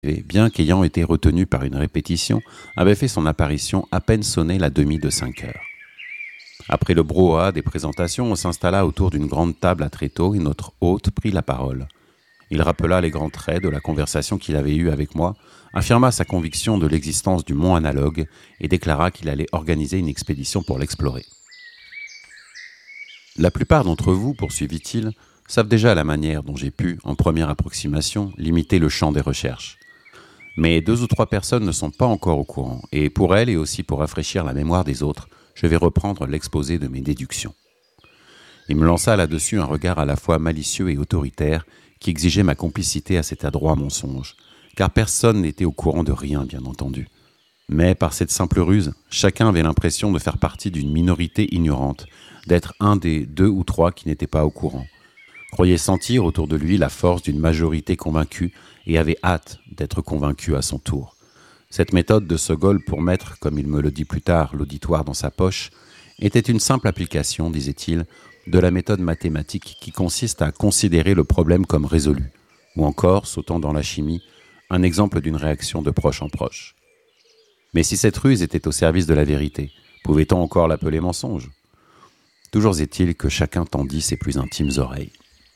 bien qu'ayant été retenu par une répétition, avait fait son apparition à peine sonné la demie de 5 heures. Après le brouhaha des présentations, on s'installa autour d'une grande table à tréteaux et notre hôte prit la parole. Il rappela les grands traits de la conversation qu'il avait eue avec moi, affirma sa conviction de l'existence du mont analogue et déclara qu'il allait organiser une expédition pour l'explorer. La plupart d'entre vous, poursuivit-il, savent déjà la manière dont j'ai pu, en première approximation, limiter le champ des recherches. Mais 2 ou 3 personnes ne sont pas encore au courant, et pour elles et aussi pour rafraîchir la mémoire des autres, je vais reprendre l'exposé de mes déductions. Il me lança là-dessus un regard à la fois malicieux et autoritaire qui exigeait ma complicité à cet adroit mensonge, car personne n'était au courant de rien, bien entendu. Mais par cette simple ruse, chacun avait l'impression de faire partie d'une minorité ignorante, d'être un des 2 ou 3 qui n'étaient pas au courant, croyait sentir autour de lui la force d'une majorité convaincue et avait hâte d'être convaincu à son tour. Cette méthode de Sogol pour mettre, comme il me le dit plus tard, l'auditoire dans sa poche, était une simple application, disait-il, de la méthode mathématique qui consiste à considérer le problème comme résolu, ou encore, sautant dans la chimie, un exemple d'une réaction de proche en proche. Mais si cette ruse était au service de la vérité, pouvait-on encore l'appeler mensonge ? Toujours est-il que chacun tendit ses plus intimes oreilles.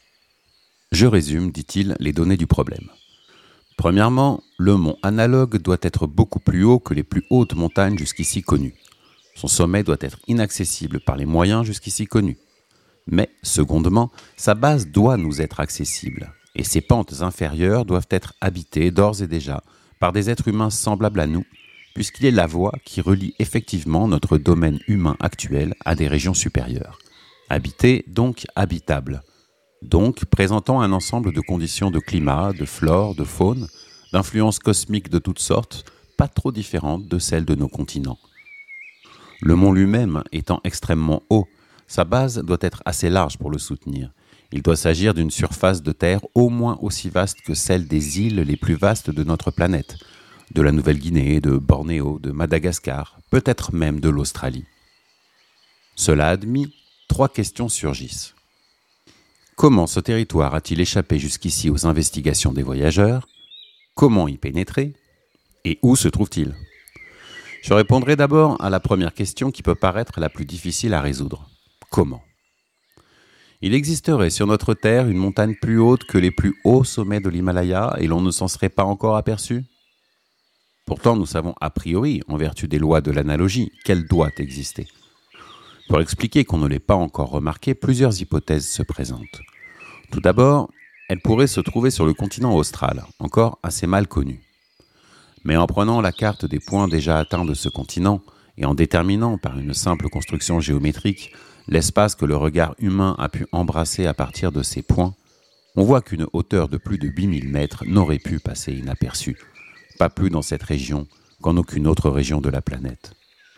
Je résume, dit-il, les données du problème. Premièrement, le mont analogue doit être beaucoup plus haut que les plus hautes montagnes jusqu'ici connues. Son sommet doit être inaccessible par les moyens jusqu'ici connus. Mais, secondement, sa base doit nous être accessible, et ses pentes inférieures doivent être habitées d'ores et déjà par des êtres humains semblables à nous, puisqu'il est la voie qui relie effectivement notre domaine humain actuel à des régions supérieures. Habité, donc habitable. Donc présentant un ensemble de conditions de climat, de flore, de faune, d'influences cosmiques de toutes sortes, pas trop différentes de celles de nos continents. Le mont lui-même étant extrêmement haut, sa base doit être assez large pour le soutenir. Il doit s'agir d'une surface de terre au moins aussi vaste que celle des îles les plus vastes de notre planète, de la Nouvelle-Guinée, de Bornéo, de Madagascar, peut-être même de l'Australie. Cela admis, 3 questions surgissent. Comment ce territoire a-t-il échappé jusqu'ici aux investigations des voyageurs ? Comment y pénétrer ? Et où se trouve-t-il ? Je répondrai d'abord à la première question qui peut paraître la plus difficile à résoudre. Comment ? Il existerait sur notre Terre une montagne plus haute que les plus hauts sommets de l'Himalaya et l'on ne s'en serait pas encore aperçu ? Pourtant, nous savons a priori, en vertu des lois de l'analogie, qu'elle doit exister. Pour expliquer qu'on ne l'ait pas encore remarqué, plusieurs hypothèses se présentent. Tout d'abord, elle pourrait se trouver sur le continent austral, encore assez mal connu. Mais en prenant la carte des points déjà atteints de ce continent et en déterminant par une simple construction géométrique l'espace que le regard humain a pu embrasser à partir de ces points, on voit qu'une hauteur de plus de 8000 mètres n'aurait pu passer inaperçue, pas plus dans cette région qu'en aucune autre région de la planète.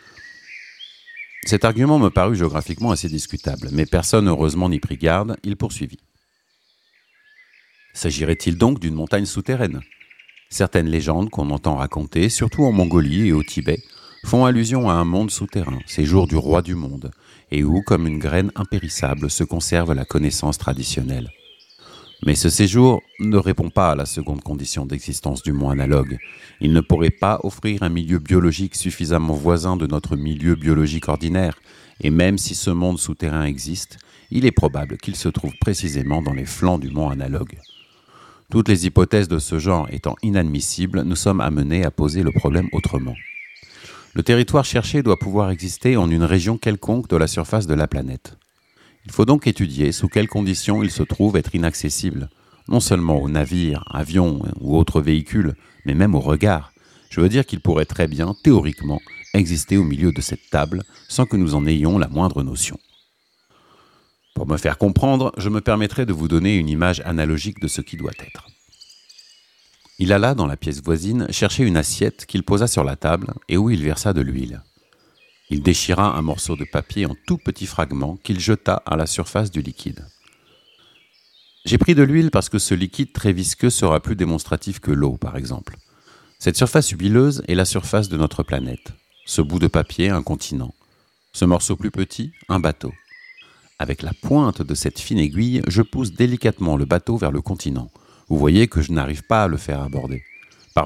Cet argument me parut géographiquement assez discutable, mais personne heureusement n'y prit garde, il poursuivit. S'agirait-il donc d'une montagne souterraine ? Certaines légendes qu'on entend raconter, surtout en Mongolie et au Tibet, font allusion à un monde souterrain, séjour du roi du monde, et où, comme une graine impérissable, se conserve la connaissance traditionnelle. Mais ce séjour ne répond pas à la seconde condition d'existence du mont analogue. Il ne pourrait pas offrir un milieu biologique suffisamment voisin de notre milieu biologique ordinaire, et même si ce monde souterrain existe, il est probable qu'il se trouve précisément dans les flancs du mont analogue. Toutes les hypothèses de ce genre étant inadmissibles, nous sommes amenés à poser le problème autrement. Le territoire cherché doit pouvoir exister en une région quelconque de la surface de la planète. Il faut donc étudier sous quelles conditions il se trouve être inaccessible, non seulement aux navires, avions ou autres véhicules, mais même au regard. Je veux dire qu'il pourrait très bien, théoriquement, exister au milieu de cette table sans que nous en ayons la moindre notion. Pour me faire comprendre, je me permettrai de vous donner une image analogique de ce qui doit être. Il alla dans la pièce voisine chercher une assiette qu'il posa sur la table et où il versa de l'huile. Il déchira un morceau de papier en tout petits fragments qu'il jeta à la surface du liquide. J'ai pris de l'huile parce que ce liquide très visqueux sera plus démonstratif que l'eau, par exemple. Cette surface huileuse est la surface de notre planète. Ce bout de papier, un continent. Ce morceau plus petit, un bateau. Avec la pointe de cette fine aiguille, je pousse délicatement le bateau vers le continent. Vous voyez que je n'arrive pas à le faire aborder.